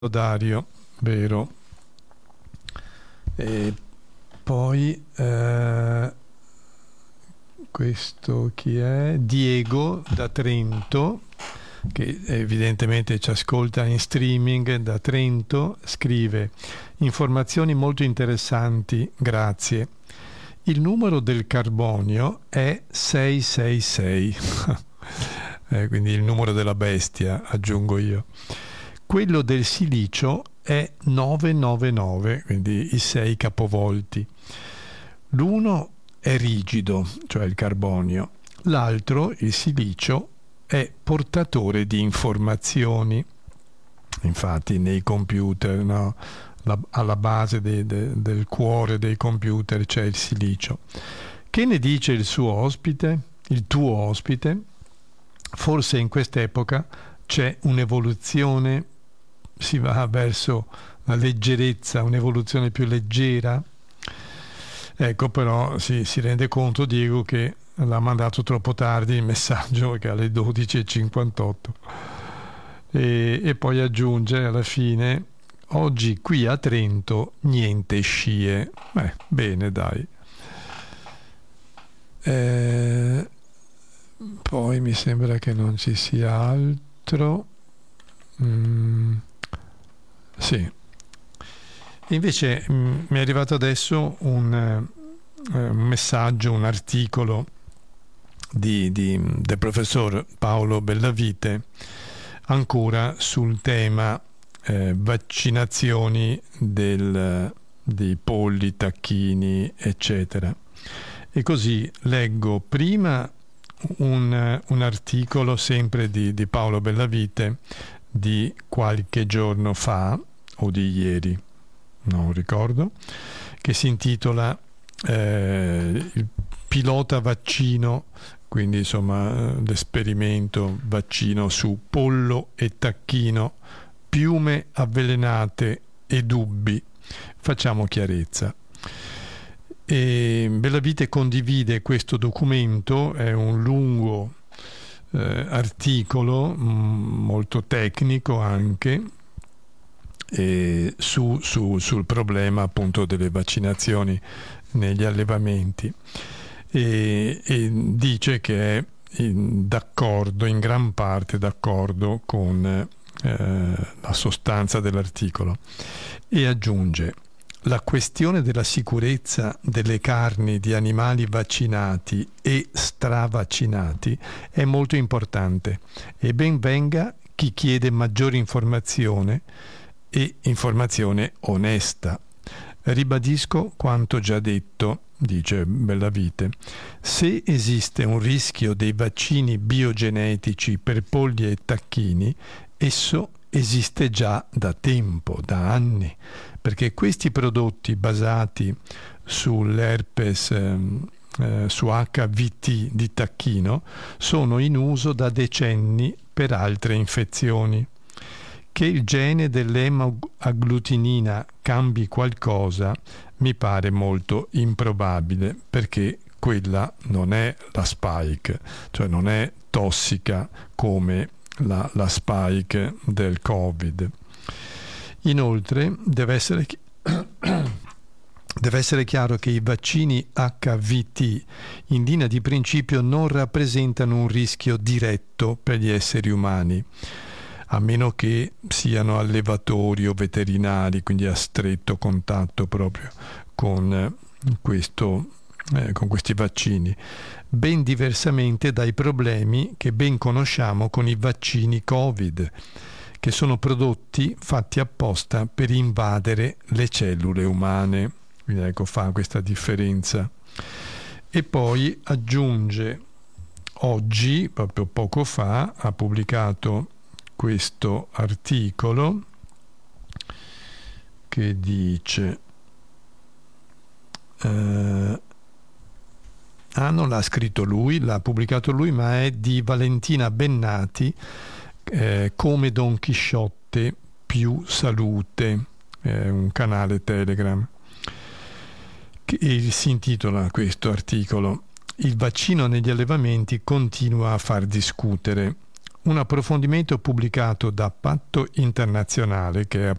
Dario, vero. E poi questo chi è? Diego da Trento, che evidentemente ci ascolta in streaming da Trento, scrive: informazioni molto interessanti, grazie. Il numero del carbonio è 666, quindi il numero della bestia, aggiungo io. Quello del silicio è 999, quindi i 6 capovolti. L'uno è rigido, cioè il carbonio. L'altro, il silicio, è portatore di informazioni. Infatti nei computer, no? Alla base del cuore dei computer c'è il silicio. Che ne dice il suo ospite? Il tuo ospite? Forse in quest'epoca c'è un'evoluzione, si va verso la leggerezza, un'evoluzione più leggera. Ecco, però si rende conto Diego che l'ha mandato troppo tardi il messaggio, che è alle 12:58, e poi aggiunge alla fine: oggi qui a Trento niente scie. Bene, dai. Poi mi sembra che non ci sia altro. Sì. Invece mi è arrivato adesso un messaggio, un articolo del professor Paolo Bellavite, ancora sul tema vaccinazioni dei polli, tacchini, eccetera. E così leggo prima un articolo sempre di Paolo Bellavite di qualche giorno fa o di ieri, non ricordo, che si intitola il pilota vaccino, quindi insomma l'esperimento vaccino su pollo e tacchino, piume avvelenate e dubbi. Facciamo chiarezza. E Bellavite condivide questo documento, è un lungo articolo, molto tecnico anche, sul problema appunto delle vaccinazioni negli allevamenti, e dice che è d'accordo, in gran parte d'accordo con la sostanza dell'articolo, e aggiunge: la questione della sicurezza delle carni di animali vaccinati e stravaccinati è molto importante, e ben venga chi chiede maggiore informazione e informazione onesta. Ribadisco quanto già detto, dice Bellavite: se esiste un rischio dei vaccini biogenetici per polli e tacchini, esso esiste già da tempo, da anni, perché questi prodotti basati sull'herpes, su HVT di tacchino, sono in uso da decenni per altre infezioni. Che il gene dell'emagglutinina cambi qualcosa mi pare molto improbabile, perché quella non è la spike, cioè non è tossica come la spike del Covid. Inoltre deve essere chiaro che i vaccini HVT in linea di principio non rappresentano un rischio diretto per gli esseri umani, a meno che siano allevatori o veterinari, quindi a stretto contatto proprio con questi vaccini, ben diversamente dai problemi che ben conosciamo con i vaccini Covid, che sono prodotti fatti apposta per invadere le cellule umane. Quindi ecco, fa questa differenza. E poi aggiunge: oggi, proprio poco fa, ha pubblicato questo articolo che dice non l'ha scritto lui, l'ha pubblicato lui, ma è di Valentina Bennati, come Don Chisciotte più salute, un canale Telegram, che si intitola questo articolo: il vaccino negli allevamenti continua a far discutere. un approfondimento pubblicato da Patto Internazionale, che è